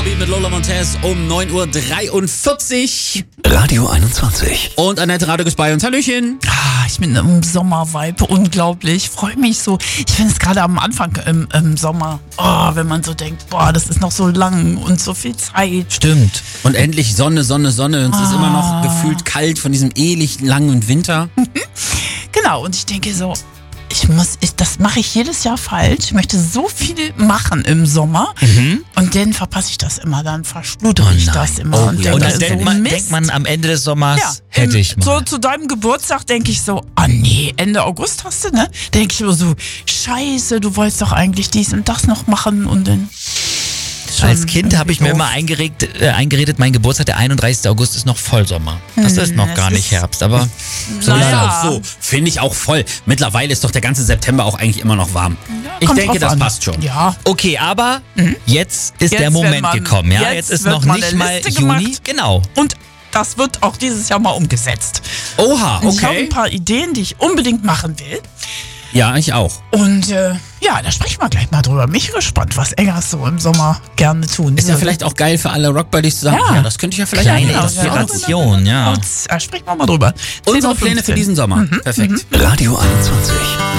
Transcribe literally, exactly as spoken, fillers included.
Morbid mit Lola Montez um neun Uhr dreiundvierzig. Radio einundzwanzig. Und Annette Radek ist bei uns. Hallöchen. Ah, ich bin im Sommervibe, unglaublich. Freue mich so. Ich finde es gerade am Anfang im, im Sommer, oh, wenn man so denkt, boah, das ist noch so lang und so viel Zeit. Stimmt. Und endlich Sonne, Sonne, Sonne. Und es Ah. ist immer noch gefühlt kalt von diesem ewig langen Winter. Genau, und ich denke so, ich muss, ich, das mache ich jedes Jahr falsch. Ich möchte so viel machen im Sommer und dann verpasse ich das immer, dann verschludere Oh ich nein. das immer. Oh und ja. denke Und dann so, denkt man, Mist. denkt man am Ende des Sommers, Ja, hätte im- ich mal. So zu deinem Geburtstag denke ich so, ah nee, Ende August hast du, ne? Denke ich immer so, scheiße, du wolltest doch eigentlich dies und das noch machen und dann... schon Als Kind habe ich mir doof. immer eingeregt, äh, eingeredet, mein Geburtstag, der einunddreißigste August, ist noch Vollsommer. Das ist noch es gar nicht ist- Herbst, aber So ist Naja. auch so. Finde ich auch voll. Mittlerweile ist doch der ganze September auch eigentlich immer noch warm. Ja, ich kommt denke, drauf das an. passt schon. Ja, okay, aber jetzt ist Jetzt der wird Moment man- gekommen. Ja, jetzt jetzt, ist wird noch mal nicht eine mal Liste Juni. gemacht. Genau. und das wird auch dieses Jahr mal umgesetzt. Oha, Und Ich habe okay. ein paar Ideen, die ich unbedingt machen will. Ja, ich auch. Und äh, ja, da sprechen wir gleich mal drüber. Mich gespannt, was Eggers so im Sommer gerne tun Ist ja vielleicht auch geil für alle Rockbuddies zu sagen, ja, Ja. das könnte ich ja vielleicht Kleine auch machen. Inspiration, ja. Und, äh, sprechen wir mal drüber. Unsere zehn Uhr Pläne für fünfzehn. diesen Sommer. Perfekt. Radio einundzwanzig.